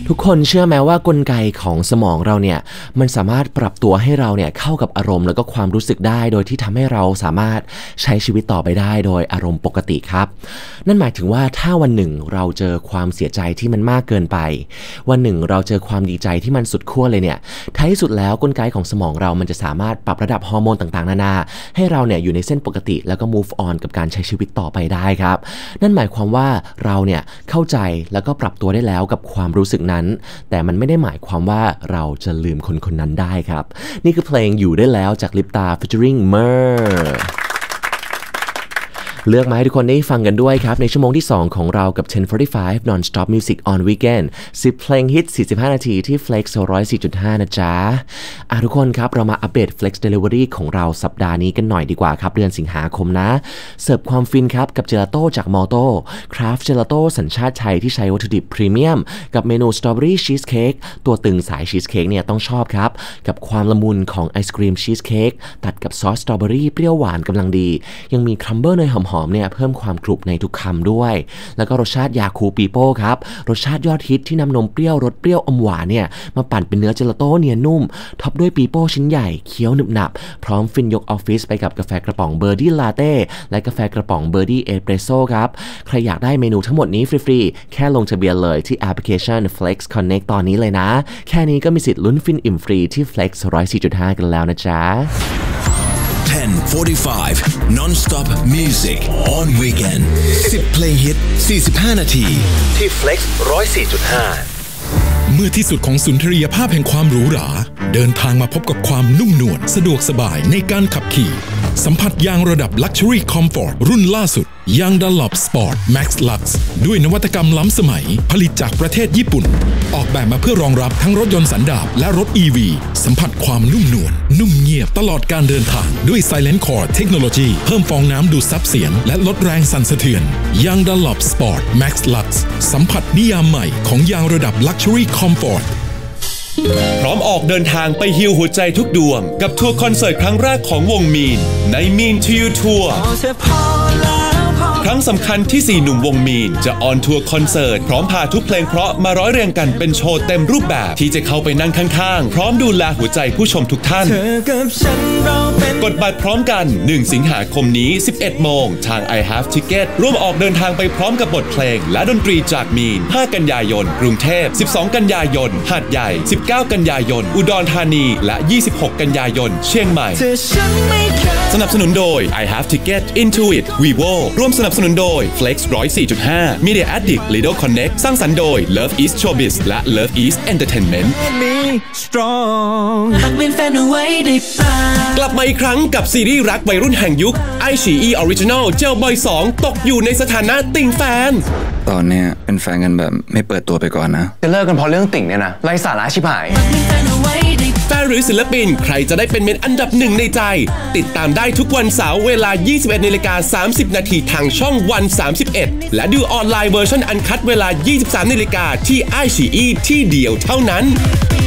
ทุกคนเชื่อไหมว่ากลไกของสมองเราเนี่ยมันสามารถปรับตัวให้เราเนี่ยเข้ากับอารมณ์แล้วก็ความรู้สึกได้โดยที่ทำให้เราสามารถใช้ชีวิตต่อไปได้โดยอารมณ์ปกติครับนั่นหมายถึงว่าถ้าวันหนึ่งเราเจอความเสียใจที่มันมากเกินไปวันหนึ่งเราเจอความดีใจที่มันสุดขั้วเลยเนี่ยท้ายที่สุดแล้วกลไกของสมองเรามันจะสามารถปรับระดับฮอร์โมนต่างๆนานาให้เราเนี่ยอยู่ในเส้นปกติแล้วก็ move on กับการใช้ชีวิตต่อไปได้ครับนั่นหมายความว่าเราเนี่ยเข้าใจแล้วก็ปรับตัวได้แล้วกับความรู้สึกนั้นแต่มันไม่ได้หมายความว่าเราจะลืมคนคนนั้นได้ครับนี่คือเพลงอยู่ได้แล้วจากลิปตา featuring Merเลือกมาให้ทุกคนได้ฟังกันด้วยครับในชั่วโมงที่2ของเรากับ 10:45 Non-Stop Music on Weekend 10 เพลงฮิต 45 นาทีที่ Flex 104.5 นะจ๊ะทุกคนครับเรามาอัปเดต Flex Delivery ของเราสัปดาห์นี้กันหน่อยดีกว่าครับเดือนสิงหาคมนะเสิร์ฟความฟินครับกับเจลาโต้จากมอโต้คราฟต์เจลาโต้สัญชาติไทยที่ใช้วัตถุดิบพรีเมียมกับเมนูสตรอเบอรี่ชีสเค้กตัวตึงสายชีสเค้กเนี่ยต้องชอบครับกับความละมุนของไอศกรีมชีสเค้กตัดกับซอสสตรอเบอรี่เปรี้ยวหวานกำลังดียังมีครัมเบอร์เนยหอมๆเนี่ยเพิ่มความกรุบในทุกคำด้วยแล้วก็รสชาติยาคูปีโป้ครับรสชาติยอดฮิตที่นำนมเปรี้ยวรสเปรี้ยวอมหวานเนี่ยมาปั่นเป็นเนื้อเจลาโต้เนียนนุ่มท็อปด้วยปีโป้ชิ้นใหญ่เคี้ยวหนึบหนับพร้อมฟินยกออฟฟิศไปกับกาแฟกระป๋องเบอร์ดี้ลาเต้และกาแฟกระป๋องเบอร์ดี้เอสเปรสโซ่ครับใครอยากได้เมนูทั้งหมดนี้ฟรีๆแค่ลงทะเบียนเลยที่แอปพลิเคชัน Flex Connect ตอนนี้เลยนะแค่นี้ก็มีสิทธิ์ลุ้นฟินอิ่มฟรีที่ Flex 104.5 กันแล้วนะจ๊ะ 10:45 Non-Stop Music on Weekend 10 เพลงฮิต 45 นาทีที่ Flex 104.5 เมื่อที่สุดของสุนทรียภาพแห่งความหรูหราเดินทางมาพบกับความนุ่มนวลสะดวกสบายในการขับขี่สัมผัสยางระดับ Luxury Comfort รุ่นล่าสุดยาง Dunlop Sport Max Lux ด้วยนวัตกรรมล้ำสมัยผลิตจากประเทศญี่ปุ่นออกแบบมาเพื่อรองรับทั้งรถยนต์สันดาปและรถ EV สัมผัสความนุ่มนวลนุ่มเงียบตลอดการเดินทางด้วย Silent Core Technology เพิ่มฟองน้ำดูดซับเสียงและลดแรงสั่นสะเทือนยาง Dunlop Sport Max Lux สัมผัสนิยามใหม่ของยางระดับ Luxury Comfort พร้อมออกเดินทางไปฮีลหัวใจทุกดวงกับทัวร์คอนเสิร์ตครั้งแรกของวงมีนใน Mean to You Tour ครั้งสำคัญที่4หนุ่มวงมีนจะออนทัวร์คอนเสิร์ตพร้อมพาทุกเพลงเพราะมาร้อยเรียงกันเป็นโชว์เต็มรูปแบบที่จะเข้าไปนั่งข้างๆพร้อมดูแลหัวใจผู้ชมทุกท่านกดบัตรพร้อมกัน1สิงหาคมนี้ 11 โมงทาง I Have Ticket ร่วมออกเดินทางไปพร้อมกับบทเพลงและดนตรีจากมีน5กันยายนกรุงเทพ12กันยายนหาดใหญ่19กันยายนอุดรธานีและ26กันยายนเชียงใหม่สนับสนุนโดย I Have Ticket Intuit Vivo ร่วมสนับสนุนโดย Flex 104.5 Media Addict Lido Connect สร้างสรรค์โดย Love East Showbiz และ Love East Entertainment กลับมาอีกครั้งกับซีรีส์รักวัยรุ่นแห่งยุค iQIYI Original เจลบอย2ตกอยู่ในสถานะติ่งแฟนตอนเนี้ยเป็นแฟนกันแบบไม่เปิดตัวไปก่อนนะจะเลิกกันเพราะเรื่องติ่งเนี่ยนะไร้สาระชิบหายแฟนหรือศิลปินใครจะได้เป็นเมนอันดับหนึ่งในใจติดตามได้ทุกวันเสาร์เวลา 21:30 น.ทางช่องวัน31และดูออนไลน์เวอร์ชันอันคัดเวลา 23 น.ที่iQIYIที่เดียวเท่านั้น